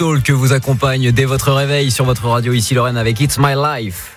Talk vous accompagne dès votre réveil sur votre radio. Ici Lorraine avec It's My Life.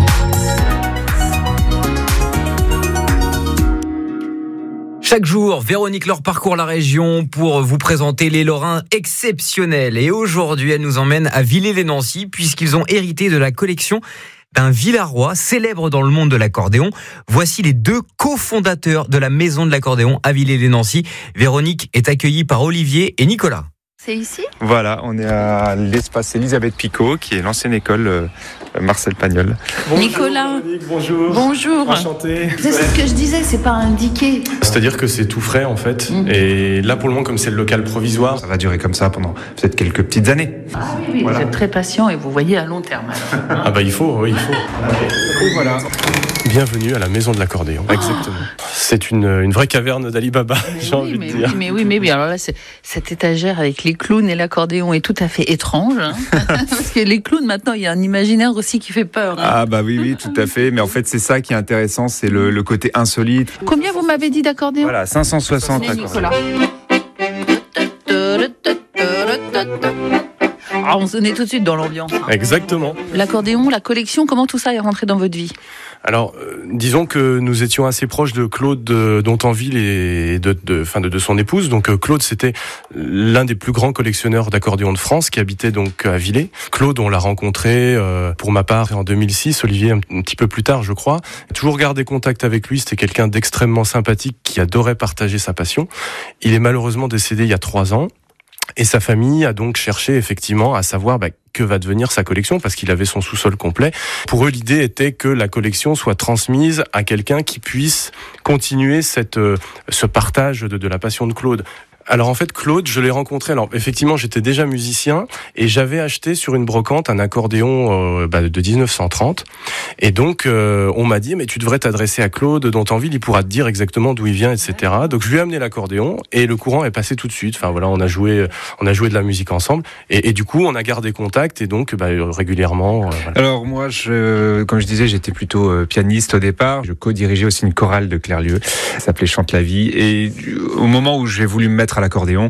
Chaque jour, Véronique Laure parcourt la région pour vous présenter les Lorrains exceptionnels. Et aujourd'hui, elle nous emmène à Villers-lès-Nancy puisqu'ils ont hérité de la collection d'un Villaroy célèbre dans le monde de l'accordéon. Voici les deux cofondateurs de la maison de l'accordéon à Villers-lès-Nancy. Véronique est accueillie par Olivier et Nicolas. C'est ici ? Voilà, on est à l'espace Elisabeth Picot, qui est l'ancienne école Marcel Pagnol. Bonjour, Nicolas. Véronique, bonjour. Bonjour. Enchanté. C'est ce que je disais, c'est pas indiqué. C'est-à-dire que c'est tout frais en fait. Et là pour le moment, comme c'est le local provisoire, Ça va durer comme ça pendant peut-être quelques petites années. Ah oui, Voilà. Vous êtes très patient et vous voyez à long terme. ah bah il faut. Et voilà. Bienvenue à la maison de l'accordéon. Exactement. C'est une vraie caverne d'Ali Baba, j'ai envie de dire. Mais oui. Alors là, cette étagère avec les clowns et l'accordéon est tout à fait étrange. Hein. Parce que les clowns, maintenant, il y a un imaginaire aussi qui fait peur. Hein. Ah bah oui, tout à fait. Mais en fait, c'est ça qui est intéressant, c'est le côté insolite. Combien vous m'avez dit d'accordéon ? Voilà, 560 Tenez, accordéons. Ah, on se met tout de suite dans l'ambiance. Exactement. L'accordéon, la collection, comment tout ça est rentré dans votre vie ? Alors, disons que nous étions assez proches de Claude Dontenville et de son épouse. Donc Claude, c'était l'un des plus grands collectionneurs d'accordéons de France, qui habitait donc à Villers. Claude, on l'a rencontré pour ma part en 2006, Olivier un petit peu plus tard, je crois. J'ai toujours gardé contact avec lui, c'était quelqu'un d'extrêmement sympathique qui adorait partager sa passion. Il est malheureusement décédé il y a 3 ans. Et sa famille a donc cherché effectivement à savoir que va devenir sa collection, parce qu'il avait son sous-sol complet. Pour eux, l'idée était que la collection soit transmise à quelqu'un qui puisse continuer ce partage de la passion de Claude. Alors en fait, Claude, je l'ai rencontré. Alors effectivement, j'étais déjà musicien et j'avais acheté sur une brocante un accordéon de 1930. Et donc on m'a dit mais tu devrais t'adresser à Claude Dontenville, il pourra te dire exactement d'où il vient, etc. Donc je lui ai amené l'accordéon et le courant est passé tout de suite. Enfin voilà, on a joué de la musique ensemble et du coup on a gardé contact et donc régulièrement. Voilà. Alors moi, comme je disais, j'étais plutôt pianiste au départ. Je co-dirigeais aussi une chorale de Clairlieu. Ça s'appelait Chante la vie. Et au moment où j'ai voulu me mettre à l'accordéon,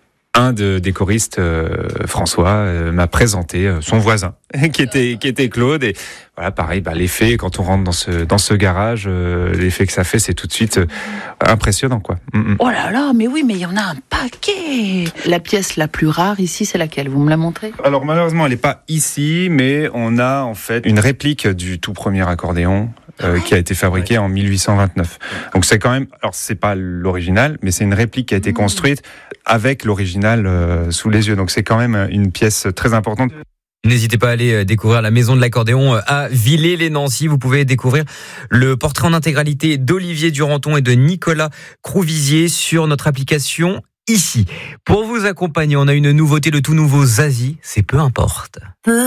un des choristes, François, m'a présenté son voisin, qui était Claude. Et voilà, pareil, l'effet, quand on rentre dans ce garage, l'effet que ça fait, c'est tout de suite impressionnant, quoi. Oh là là, mais oui, mais il y en a un paquet. La pièce la plus rare ici, c'est laquelle ? Vous me la montrez ? Alors malheureusement, elle n'est pas ici, mais on a en fait une réplique du tout premier accordéon. Qui a été fabriqué en 1829. Donc c'est quand même, alors c'est pas l'original, mais c'est une réplique qui a été construite avec l'original sous les yeux. Donc c'est quand même une pièce très importante. N'hésitez pas à aller découvrir la maison de l'accordéon à Villers-lès-Nancy. Vous pouvez découvrir le portrait en intégralité d'Olivier Duranton et de Nicolas Crouvisier sur notre application ici. Pour vous accompagner, on a une nouveauté, le tout nouveau Zazie, c'est peu importe.